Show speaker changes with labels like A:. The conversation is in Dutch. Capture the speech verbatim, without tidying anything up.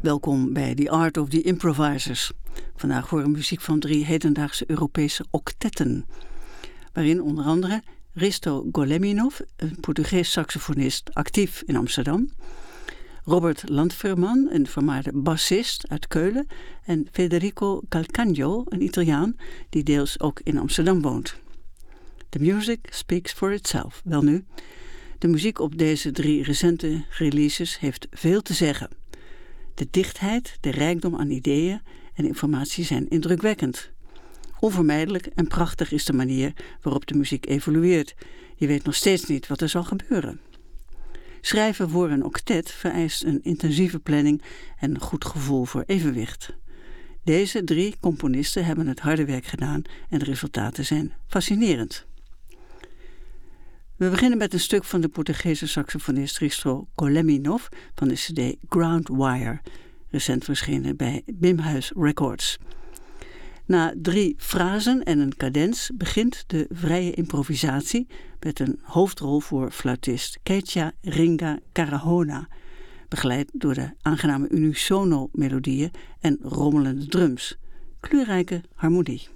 A: Welkom bij The Art of the Improvisers. Vandaag horen we muziek van drie hedendaagse Europese octetten, waarin onder andere Risto Goleminov, een Portugees saxofonist actief in Amsterdam, Robert Landferman, een vermaarde bassist uit Keulen, en Federico Calcagno, een Italiaan die deels ook in Amsterdam woont. The music speaks for itself. Welnu, de muziek op deze drie recente releases heeft veel te zeggen. De dichtheid, de rijkdom aan ideeën en informatie zijn indrukwekkend. Onvermijdelijk en prachtig is de manier waarop de muziek evolueert. Je weet nog steeds niet wat er zal gebeuren. Schrijven voor een octet vereist een intensieve planning en een goed gevoel voor evenwicht. Deze drie componisten hebben het harde werk gedaan en de resultaten zijn fascinerend. We beginnen met een stuk van de Portugese saxofonist Risto Goleminov van de cd Groundwire, recent verschenen bij Bimhuis Records. Na drie frasen en een cadens begint de vrije improvisatie met een hoofdrol voor fluitist Keitja Ringa Carahona, begeleid door de aangename unisono melodieën en rommelende drums. Kleurrijke harmonie.